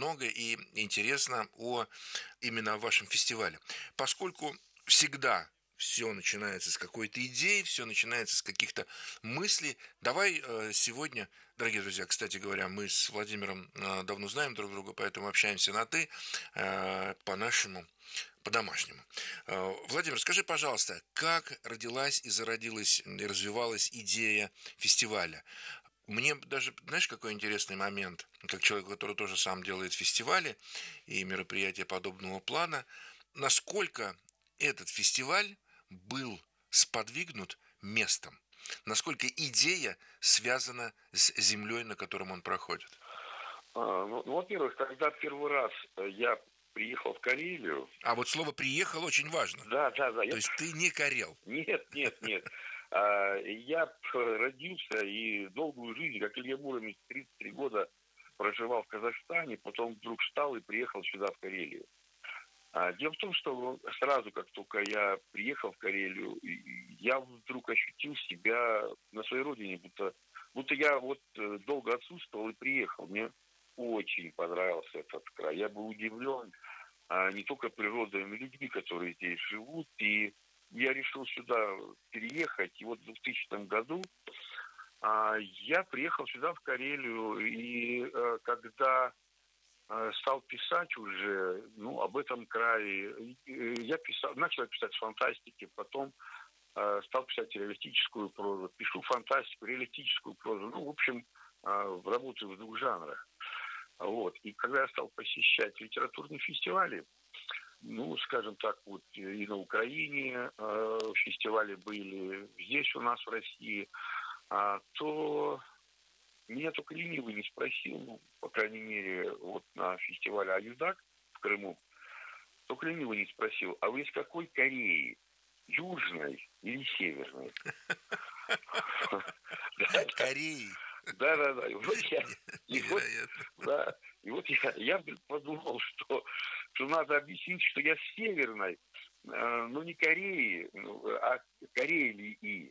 много и интересно именно о вашем фестивале. Поскольку всегда все начинается с какой-то идеи, все начинается с каких-то мыслей. Давай сегодня, дорогие друзья, кстати говоря, мы с Владимиром давно знаем друг друга, поэтому общаемся на «ты», по-нашему, по-домашнему. Владимир, скажи, пожалуйста, как родилась и зародилась, и развивалась идея фестиваля? Мне даже, знаешь, какой интересный момент, как человек, который тоже сам делает фестивали и мероприятия подобного плана, насколько этот фестиваль был сподвигнут местом, насколько идея связана с землей, на котором он проходит. Во-первых, когда первый раз я приехал в Карелию, А вот слово «приехал» очень важно. да, да, да, То есть ты не карел. нет, нет, нет. Я родился и долгую жизнь, как Илья Муромец, 33 года проживал в Казахстане, потом вдруг встал и приехал сюда, в Карелию. Дело в том, что сразу, как только я приехал в Карелию, я вдруг ощутил себя на своей родине, будто я долго отсутствовал и приехал. Мне очень понравился этот край. Я был удивлен не только природой, но и людьми, которые здесь живут. И я решил сюда переехать. И вот в 2000 году я приехал сюда, в Карелию. И когда стал писать уже, об этом крае, начал писать фантастики, потом стал писать реалистическую прозу. Пишу фантастику, реалистическую прозу. В общем, работаю в двух жанрах. Вот. И когда я стал посещать литературные фестивали, скажем так, и на Украине фестивали были, здесь у нас в России, то меня только ленивый не спросил, по крайней мере, на фестивале «Аюдак» в Крыму, только ленивый не спросил, а вы из какой Кореи? Южной или северной? Кореи. Да. Невероятно. Я вдруг подумал, что надо объяснить, что я с северной, не Кореи, а Карелии.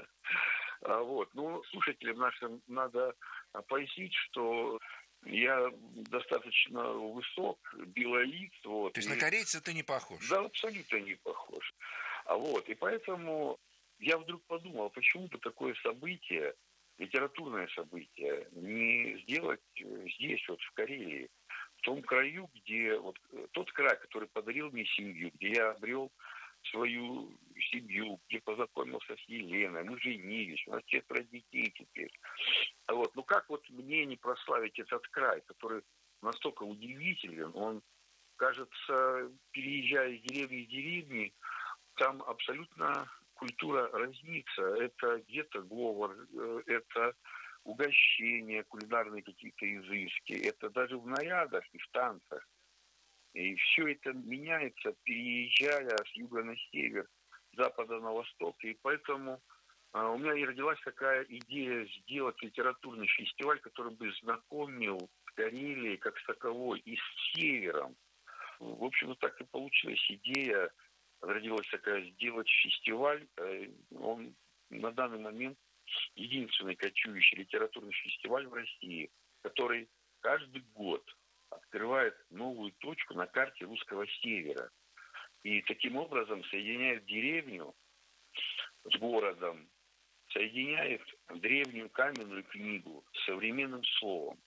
Слушателям нашим надо пояснить, что я достаточно высок, белолиц. То есть на корейца ты не похож. Да, абсолютно не похож. И поэтому я вдруг подумал, почему бы такое событие, литературное событие, не сделать здесь, в Карелии, в том краю, где тот край, который подарил мне семью, где я обрел свою семью, где познакомился с Еленой, мы женились, у нас 4 детей теперь. Как мне не прославить этот край, который настолько удивителен, он, кажется, переезжая из деревни в деревни, там абсолютно культура разнится. Это где-то говор, это угощения, кулинарные какие-то изыски, это даже в нарядах и в танцах. И все это меняется, переезжая с юга на север, с запада на восток. И поэтому у меня и родилась такая идея сделать литературный фестиваль, который бы знакомил Карелии как с таковой и с севером. В общем, так и получилась идея, родилась такая, сделать фестиваль. Он на данный момент единственный кочующий литературный фестиваль в России, который каждый год открывает новую точку на карте русского севера. И таким образом соединяет деревню с городом, соединяет древнюю каменную книгу с современным словом.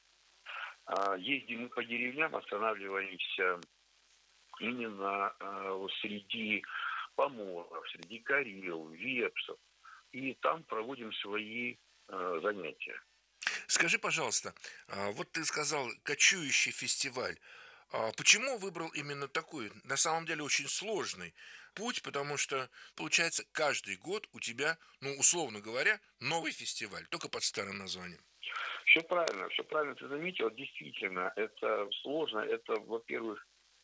Ездим мы по деревням, останавливаемся именно среди поморов, среди карел, вепсов. И там проводим свои занятия. Скажи, пожалуйста, вот ты сказал кочующий фестиваль. Почему выбрал именно такой, на самом деле, очень сложный путь? Потому что, получается, каждый год у тебя, условно говоря, новый фестиваль, только под старым названием. Все правильно ты заметил. Действительно, это сложно. Это, во-первых,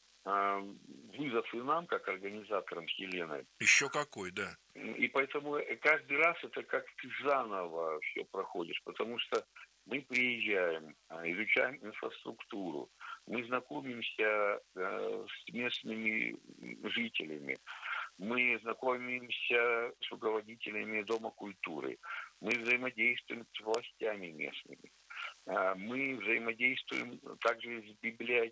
вызов и нам, как организаторам с Еленой. Еще какой, да. И поэтому каждый раз это как ты заново все проходишь, потому что мы приезжаем, изучаем инфраструктуру, мы знакомимся с местными жителями, мы знакомимся с руководителями Дома культуры, мы взаимодействуем с властями местными, мы взаимодействуем также с библиотекой,